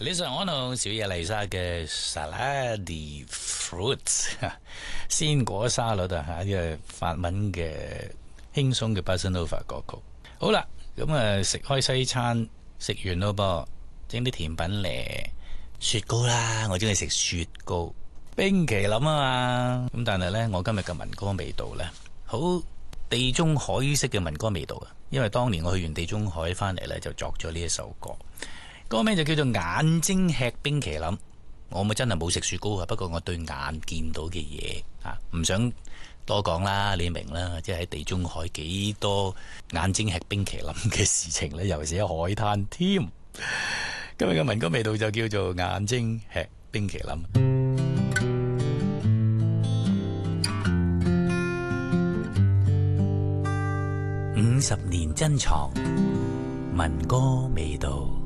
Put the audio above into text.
李尚安同小野麗莎嘅 Salad de Fruits 鮮果沙律啊，呢個法文嘅輕鬆嘅 Bossa Nova 歌曲。好啦，咁啊食開西餐，食完咯噃，整啲甜品嚟，雪糕啦，我中意食雪糕，冰淇淋啊嘛。咁但係呢，我今日嘅民歌味道呢，好地中海式嘅民歌味道啊，因為當年我去完地中海翻嚟呢，就作咗呢一首歌。歌名就叫做眼睛吃冰淇淋。我咪真係冇食雪糕啊，不過我對眼見到嘅嘢啊，唔想多講啦，你明啦，即係喺地中海幾多眼睛吃冰淇淋嘅事情呢，尤其是喺海灘添。今日嘅民歌味道就叫做眼睛吃冰淇淋。50年珍藏民歌味道。